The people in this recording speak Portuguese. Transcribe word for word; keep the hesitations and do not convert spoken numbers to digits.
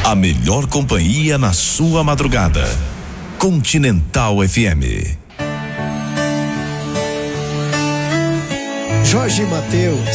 A melhor companhia na sua madrugada. Continental F M. Jorge Mateus,